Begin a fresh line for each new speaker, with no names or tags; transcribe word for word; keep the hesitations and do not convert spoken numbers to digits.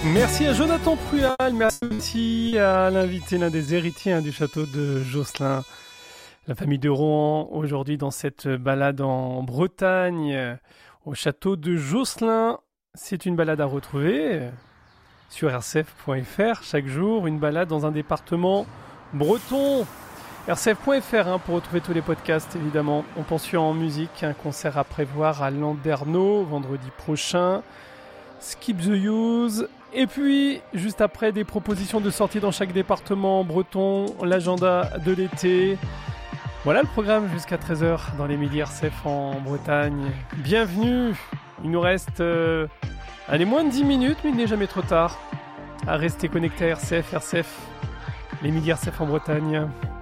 Merci à Jonathan Prual, merci aussi à l'invité, l'un des héritiers hein, du château de Josselin, la famille de Rohan, aujourd'hui dans cette balade en Bretagne, au château de Josselin. C'est une balade à retrouver sur r c f point f r chaque jour, une balade dans un département breton. r c f point f r hein, pour retrouver tous les podcasts évidemment. En pension en musique, un concert à prévoir à Landerneau vendredi prochain. Skip the Use. Et puis, juste après, des propositions de sortie dans chaque département breton, l'agenda de l'été. Voilà le programme jusqu'à treize heures dans les midis R C F en Bretagne. Bienvenue. Il nous reste euh, allez, moins de dix minutes, mais il n'est jamais trop tard à rester connecté à R C F, R C F, les midis R C F en Bretagne.